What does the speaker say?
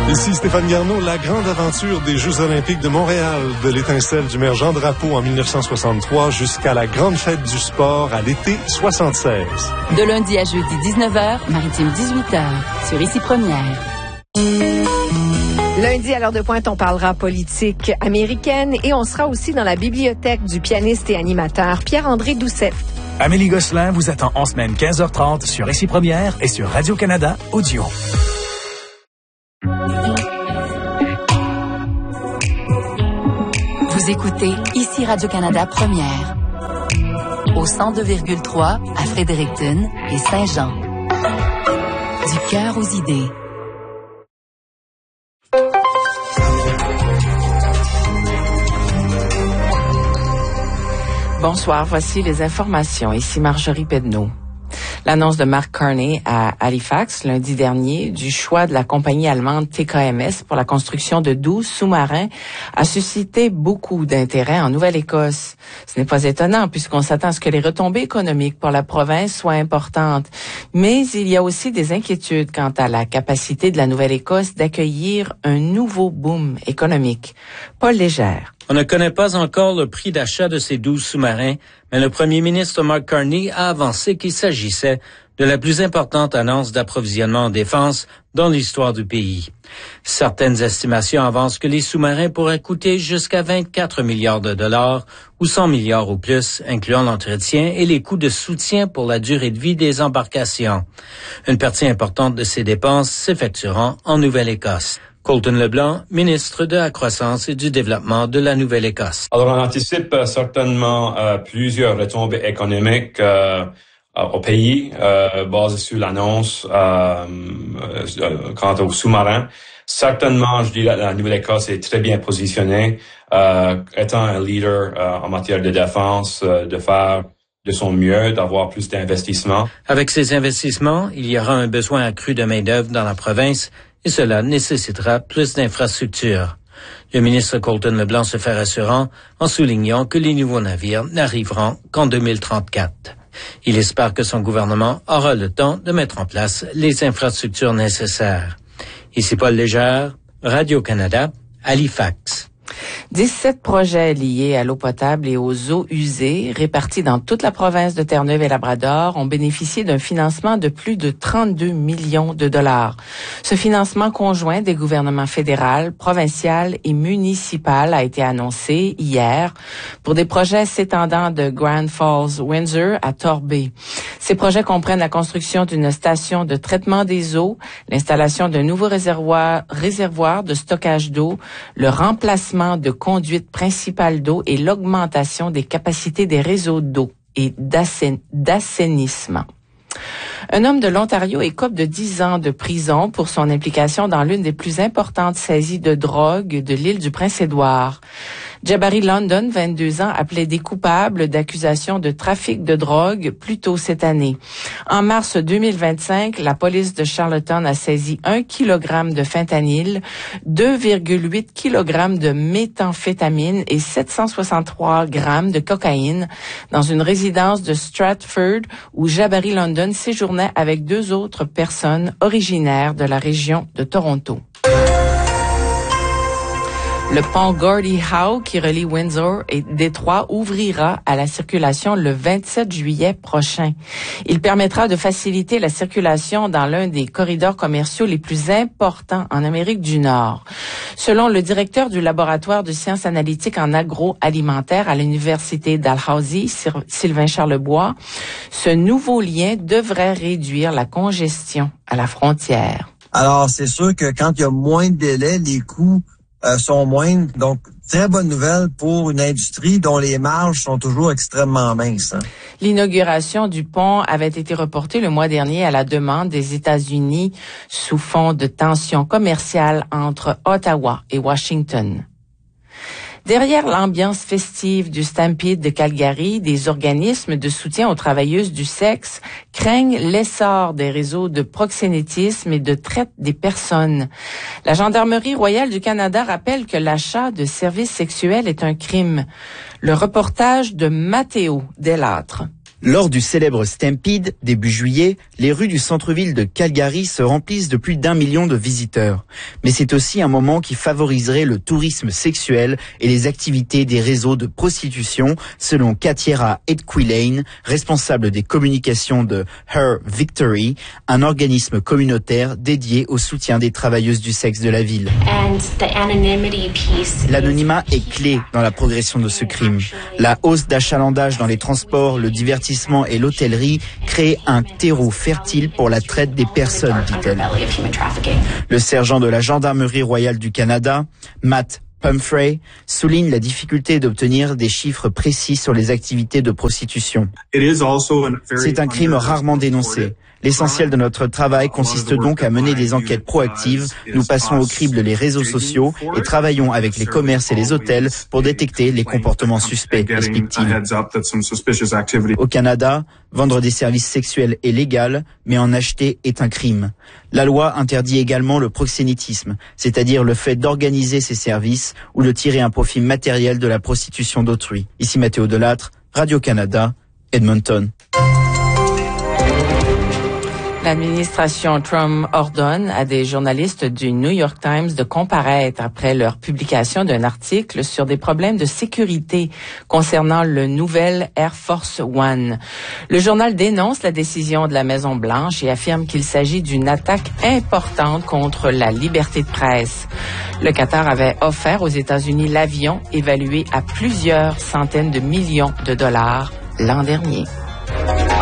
Ici Stéphane Garneau, la grande aventure des Jeux olympiques de Montréal, de l'étincelle du maire Jean Drapeau en 1963 jusqu'à la grande fête du sport à l'été 76. De lundi à jeudi 19h, Maritime 18h, sur Ici Première. Lundi, à l'heure de pointe, on parlera politique américaine et on sera aussi dans la bibliothèque du pianiste et animateur Pierre-André Doucet. Amélie Gosselin vous attend en semaine 15h30 sur Ici Première et sur Radio-Canada Audio. Vous écoutez Ici Radio-Canada Première, au 102,3 à Fredericton et Saint-Jean. Du cœur aux idées. Bonsoir, voici les informations. Ici Marjorie Pedneau. L'annonce de Mark Carney à Halifax lundi dernier du choix de la compagnie allemande TKMS pour la construction de 12 sous-marins a suscité beaucoup d'intérêt en Nouvelle-Écosse. Ce n'est pas étonnant puisqu'on s'attend à ce que les retombées économiques pour la province soient importantes. Mais il y a aussi des inquiétudes quant à la capacité de la Nouvelle-Écosse d'accueillir un nouveau boom économique. Paul Légère. On ne connaît pas encore le prix d'achat de ces 12 sous-marins, mais le premier ministre Mark Carney a avancé qu'il s'agissait de la plus importante annonce d'approvisionnement en défense dans l'histoire du pays. Certaines estimations avancent que les sous-marins pourraient coûter jusqu'à 24 milliards de dollars ou 100 milliards ou plus, incluant l'entretien et les coûts de soutien pour la durée de vie des embarcations. Une partie importante de ces dépenses s'effectueront en Nouvelle-Écosse. Colton Leblanc, ministre de la Croissance et du Développement de la Nouvelle-Écosse. Alors, on anticipe certainement plusieurs retombées économiques au pays, basées sur l'annonce quant aux sous-marins. Certainement, je dirais que la Nouvelle-Écosse est très bien positionnée, étant un leader en matière de défense, de faire de son mieux, d'avoir plus d'investissements. Avec ces investissements, il y aura un besoin accru de main-d'œuvre dans la province et cela nécessitera plus d'infrastructures. Le ministre Colton Leblanc se fait rassurant en soulignant que les nouveaux navires n'arriveront qu'en 2034. Il espère que son gouvernement aura le temps de mettre en place les infrastructures nécessaires. Ici Paul Légère, Radio-Canada, Halifax. 17 projets liés à l'eau potable et aux eaux usées répartis dans toute la province de Terre-Neuve et Labrador ont bénéficié d'un financement de plus de 32 millions de dollars. Ce financement conjoint des gouvernements fédéral, provincial et municipal a été annoncé hier pour des projets s'étendant de Grand Falls, Windsor à Torbay. Ces projets comprennent la construction d'une station de traitement des eaux, l'installation d'un nouveau réservoir de stockage d'eau, le remplacement de conduites principales d'eau et l'augmentation des capacités des réseaux d'eau et d'assainissement. Un homme de l'Ontario écope de 10 ans de prison pour son implication dans l'une des plus importantes saisies de drogue de l'île du Prince-Édouard. Jabari London, 22 ans, a plaidé coupable d'accusations de trafic de drogue plus tôt cette année. En mars 2025, la police de Charlottetown a saisi 1 kilogramme de fentanyl, 2,8 kilogrammes de méthamphétamine et 763 grammes de cocaïne dans une résidence de Stratford où Jabari London séjournait avec 2 autres personnes originaires de la région de Toronto. Le pont Gordie Howe, qui relie Windsor et Détroit, ouvrira à la circulation le 27 juillet prochain. Il permettra de faciliter la circulation dans l'un des corridors commerciaux les plus importants en Amérique du Nord. Selon le directeur du laboratoire de sciences analytiques en agroalimentaire à l'Université Dalhousie, Sylvain Charlebois, ce nouveau lien devrait réduire la congestion à la frontière. Alors, c'est sûr que quand il y a moins de délais, les coûts sont moindres. Donc, très bonne nouvelle pour une industrie dont les marges sont toujours extrêmement minces. Hein. L'inauguration du pont avait été reportée le mois dernier à la demande des États-Unis sous fond de tensions commerciales entre Ottawa et Washington. Derrière l'ambiance festive du Stampede de Calgary, des organismes de soutien aux travailleuses du sexe craignent l'essor des réseaux de proxénétisme et de traite des personnes. La Gendarmerie royale du Canada rappelle que l'achat de services sexuels est un crime. Le reportage de Mathéo Delattre. Lors du célèbre Stampede, début juillet, les rues du centre-ville de Calgary se remplissent de plus d'1 million de visiteurs. Mais c'est aussi un moment qui favoriserait le tourisme sexuel et les activités des réseaux de prostitution, selon Katiera Edquilane, responsable des communications de Her Victory, un organisme communautaire dédié au soutien des travailleuses du sexe de la ville. L'anonymat est clé dans la progression de ce crime. La hausse d'achalandage dans les transports, le divertissement et l'hôtellerie créent un terreau fertile pour la traite des personnes, dit-elle. Le sergent de la Gendarmerie royale du Canada, Matt Pumphrey, souligne la difficulté d'obtenir des chiffres précis sur les activités de prostitution. C'est un crime rarement dénoncé. L'essentiel de notre travail consiste donc à mener des enquêtes proactives. Nous passons au crible les réseaux sociaux et travaillons avec les commerces et les hôtels pour détecter les comportements suspects, explique-t-il. Au Canada, vendre des services sexuels est légal, mais en acheter est un crime. La loi interdit également le proxénétisme, c'est-à-dire le fait d'organiser ces services ou de tirer un profit matériel de la prostitution d'autrui. Ici Mathéo Delattre, Radio-Canada, Edmonton. L'administration Trump ordonne à des journalistes du New York Times de comparaître après leur publication d'un article sur des problèmes de sécurité concernant le nouvel Air Force One. Le journal dénonce la décision de la Maison-Blanche et affirme qu'il s'agit d'une attaque importante contre la liberté de presse. Le Qatar avait offert aux États-Unis l'avion évalué à plusieurs centaines de millions de dollars l'an dernier.